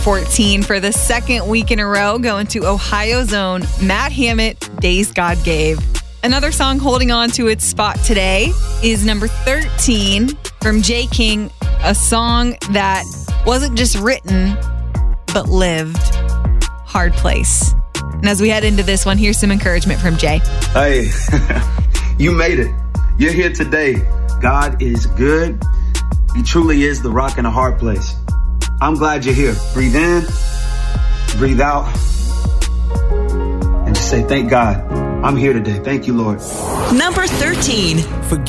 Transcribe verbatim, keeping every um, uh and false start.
fourteen for the second week in a row, going to Ohio's own Matt Hammett, Days God Gave. Another song holding on to its spot today is number thirteen from Jay King, a song that wasn't just written, but lived. Hard Place. And as we head into this one, here's some encouragement from Jay. Hey, you made it. You're here today. God is good. He truly is the rock in a hard place. I'm glad you're here. Breathe in, breathe out, and just say, thank God. I'm here today. Thank you, Lord. Number thirteen. Forgive